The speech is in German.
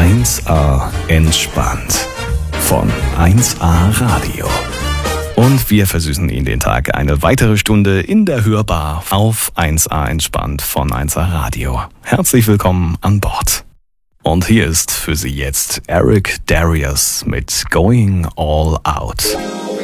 1A entspannt von 1A Radio. Und wir versüßen Ihnen den Tag eine weitere Stunde in der Hörbar auf 1A entspannt von 1A Radio. Herzlich willkommen an Bord. Und hier ist für Sie jetzt Eric Darius mit Going All Out.